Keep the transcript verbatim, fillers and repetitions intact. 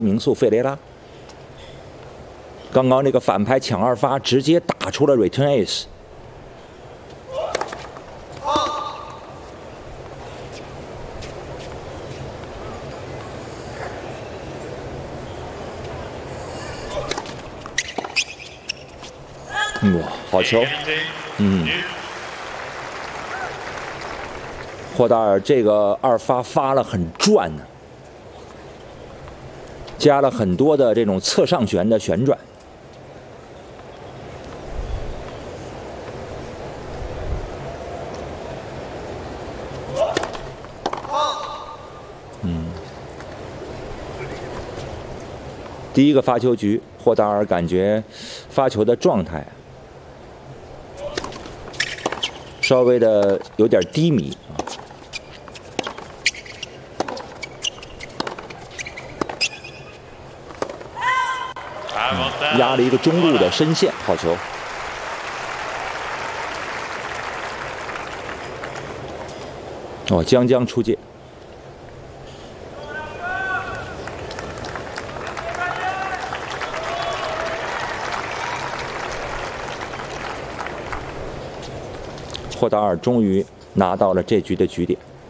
名宿费雷拉。刚刚这个反拍抢二发，直接打出了 return ace。哇，好球！嗯，霍达尔这个二发发了很转呢。 加了很多的这种侧上旋的旋转，嗯，第一个发球局，霍达尔感觉发球的状态稍微的有点低迷啊。 压了一个中路的深线，好球！哦，将将出界。霍达尔终于拿到了这局的局点。